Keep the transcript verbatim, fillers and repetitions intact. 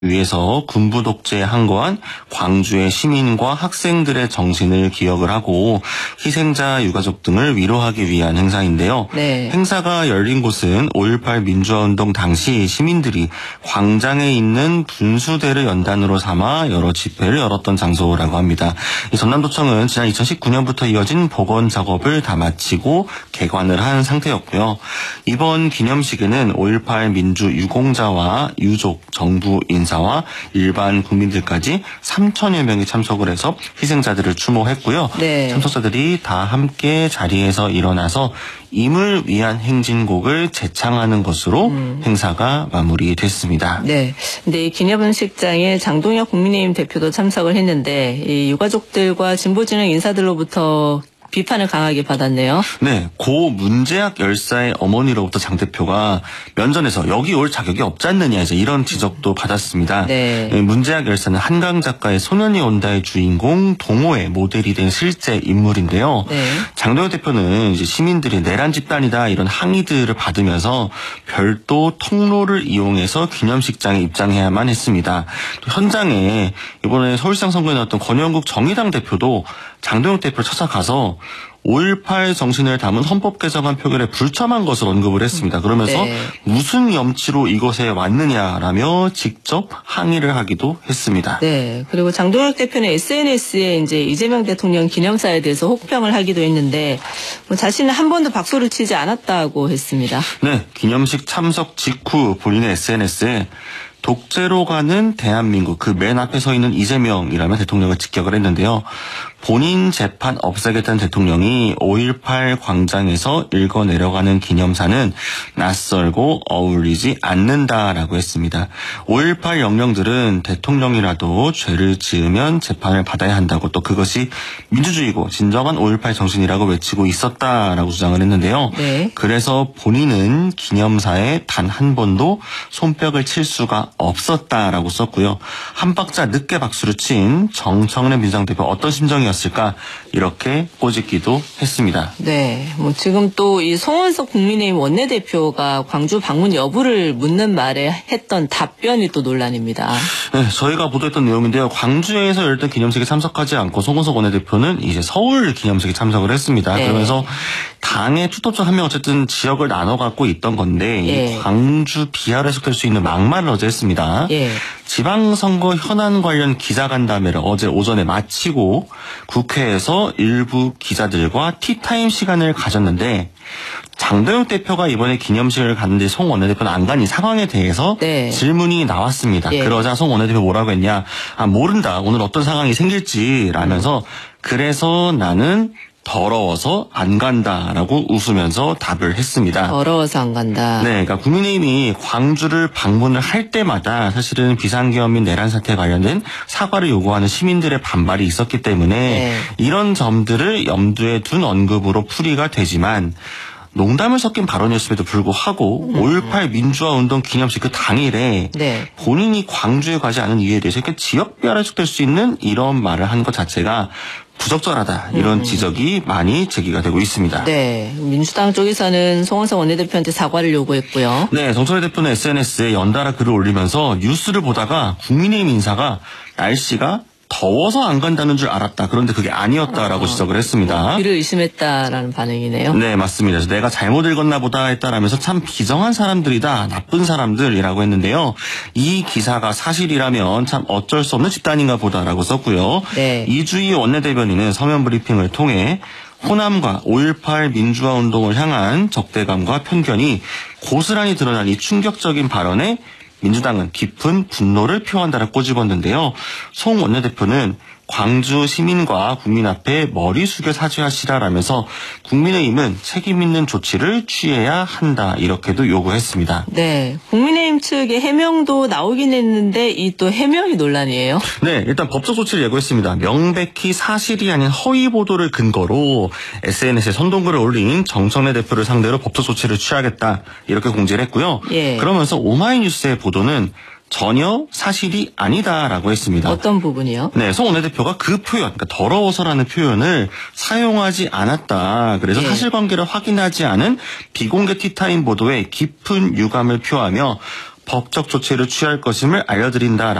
위해서 군부 독재에 항거한 광주의 시민과 학생들의 정신을 기억을 하고 희생자 유가족 등을 위로하기 위한 행사인데요. 네. 행사가 열린 곳은 오일팔 민주화운동 당시 시민들이 광장에 있는 분수대를 연단으로 삼아 여러 집회를 열었던 장소라고 합니다. 이 전남도청은 지난 이천십구 년부터 이어진 복원 작업을 다 마치고 개관을 한 상태였고요. 이번 기념식에는 오일팔 민주 유공자와 유족, 정부 인사 와 일반 국민들까지 삼천여 명이 참석을 해서 희생자들을 추모했고요. 네. 참석자들이 다 함께 자리에서 일어나서 임을 위한 행진곡을 재창하는 것으로 음. 행사가 마무리됐습니다. 네. 근데 이 기념식장에 장동혁 국민의힘 대표도 참석을 했는데 이 유가족들과 진보진영 인사들로부터 비판을 강하게 받았네요. 네, 고 문재학 열사의 어머니로부터 장 대표가 면전에서 여기 올 자격이 없지 않느냐 이제 이런 지적도 받았습니다. 네. 문재학 열사는 한강 작가의 소년이 온다의 주인공 동호의 모델이 된 실제 인물인데요. 네. 장동혁 대표는 이제 시민들이 내란 집단이다 이런 항의들을 받으면서 별도 통로를 이용해서 기념식장에 입장해야만 했습니다. 또 현장에 이번에 서울시장 선거에 나왔던 권영국 정의당 대표도 장동혁 대표를 찾아가서 오일팔 정신을 담은 헌법 개정안 표결에 불참한 것을 언급을 했습니다. 그러면서 네. 무슨 염치로 이곳에 왔느냐라며 직접 항의를 하기도 했습니다. 네. 그리고 장동혁 대표는 에스엔에스에 이제 이재명 대통령 기념사에 대해서 혹평을 하기도 했는데 뭐 자신은 한 번도 박수를 치지 않았다고 했습니다. 네. 기념식 참석 직후 본인의 에스엔에스에 독재로 가는 대한민국 그 맨 앞에 서 있는 이재명이라며 대통령을 직격을 했는데요. 본인 재판 없애겠다는 대통령이 오일팔 광장에서 읽어내려가는 기념사는 낯설고 어울리지 않는다라고 했습니다. 오일팔 영령들은 대통령이라도 죄를 지으면 재판을 받아야 한다고 또 그것이 민주주의고 진정한 오일팔 정신이라고 외치고 있었다라고 주장을 했는데요. 네. 그래서 본인은 기념사에 단 한 번도 손뼉을 칠 수가 없었다라고 썼고요. 한 박자 늦게 박수를 친 정청래 민주당 대표 어떤 심정이었을까 이렇게 꼬집기도 했습니다. 네, 뭐 지금 또 이 송원석 국민의힘 원내대표가 광주 방문 여부를 묻는 말에 했던 답변이 또 논란입니다. 네, 저희가 보도했던 내용인데요. 광주에서 열렸던 기념식에 참석하지 않고 송원석 원내대표는 이제 서울 기념식에 참석을 했습니다. 네. 그러면서 당의 투톱자 한 명 어쨌든 지역을 나눠 갖고 있던 건데 예. 이 광주 비하를 해석될 수 있는 막말을 어제 했습니다. 예. 지방선거 현안 관련 기자간담회를 어제 오전에 마치고 국회에서 일부 기자들과 티타임 시간을 가졌는데 장동혁 대표가 이번에 기념식을 갔는데 송 원내대표는 안 간 이 상황에 대해서 네. 질문이 나왔습니다. 예. 그러자 송 원내대표 뭐라고 했냐. 아 모른다. 오늘 어떤 상황이 생길지라면서 그래서 나는 더러워서 안 간다라고 웃으면서 답을 했습니다. 더러워서 안 간다. 네, 그러니까 국민의힘이 광주를 방문을 할 때마다 사실은 비상계엄 및 내란 사태에 관련된 사과를 요구하는 시민들의 반발이 있었기 때문에 네. 이런 점들을 염두에 둔 언급으로 풀이가 되지만 농담을 섞인 발언이었음에도 불구하고 음. 오일팔 민주화운동 기념식 그 당일에 네. 본인이 광주에 가지 않은 이유에 대해서 이렇게 지역 비하를 해석될 수 있는 이런 말을 한 것 자체가 부적절하다 이런 음. 지적이 많이 제기가 되고 있습니다. 네, 민주당 쪽에서는 송원석 원내대표한테 사과를 요구했고요. 네, 정청래 대표는 에스엔에스에 연달아 글을 올리면서 뉴스를 보다가 국민의힘 인사가 날씨가 더워서 안 간다는 줄 알았다. 그런데 그게 아니었다라고 어, 지적을 했습니다. 귀를 의심했다라는 반응이네요. 네, 맞습니다. 그래서 내가 잘못 읽었나 보다 했다라면서 참 비정한 사람들이다. 나쁜 사람들이라고 했는데요. 이 기사가 사실이라면 참 어쩔 수 없는 집단인가 보다라고 썼고요. 네. 이주희 원내대변인은 서면 브리핑을 통해 호남과 오일팔 민주화운동을 향한 적대감과 편견이 고스란히 드러난 이 충격적인 발언에 민주당은 깊은 분노를 표한다라고 꼬집었는데요. 송 원내대표는 광주 시민과 국민 앞에 머리 숙여 사죄하시라라면서 국민의힘은 책임 있는 조치를 취해야 한다 이렇게도 요구했습니다. 네, 국민의힘 측의 해명도 나오긴 했는데 이 또 해명이 논란이에요. 네, 일단 법적 조치를 예고했습니다. 명백히 사실이 아닌 허위 보도를 근거로 에스엔에스에 선동글을 올린 정청래 대표를 상대로 법적 조치를 취하겠다 이렇게 공지를 했고요. 예. 그러면서 오마이뉴스의 보도는 전혀 사실이 아니다라고 했습니다. 어떤 부분이요? 네, 송 원내대표가 그 표현, 그러니까 더러워서라는 표현을 사용하지 않았다. 그래서 예. 사실관계를 확인하지 않은 비공개 티타임 보도에 깊은 유감을 표하며 법적 조치를 취할 것임을 알려드린다.